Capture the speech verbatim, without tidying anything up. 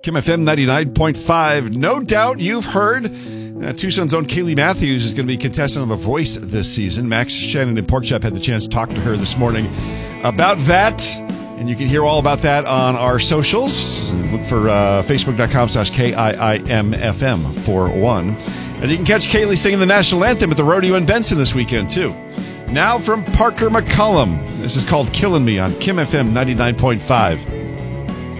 Kim F M ninety-nine point five. No doubt you've heard uh, Tucson's own Kaylee Matthews is going to be contestant on The Voice this season. Max Shannon and Porkchop had the chance to talk to her this morning about that. And you can hear all about that on our socials. Look for uh, facebook.com slash KIIMFM for one. And you can catch Kaylee singing the national anthem at the rodeo in Benson this weekend, too. Now from Parker McCollum. This is called Killing Me on Kim F M ninety-nine point five.